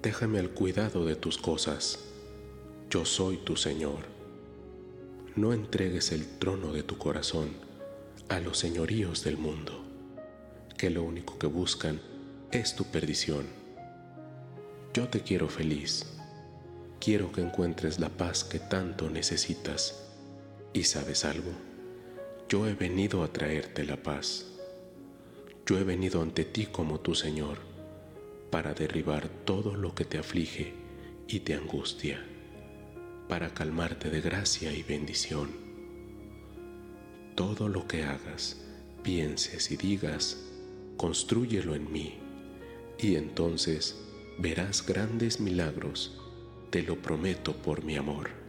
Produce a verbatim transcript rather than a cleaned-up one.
déjame al cuidado de tus cosas. Yo soy tu Señor. No entregues el trono de tu corazón a los señoríos del mundo, que lo único que buscan es tu perdición. Yo te quiero feliz. Quiero que encuentres la paz que tanto necesitas. ¿Y sabes algo? Yo he venido a traerte la paz. Yo he venido ante ti como tu Señor, para derribar todo lo que te aflige y te angustia, para calmarte de gracia y bendición. Todo lo que hagas, pienses y digas, constrúyelo en mí, y entonces verás grandes milagros, te lo prometo por mi amor.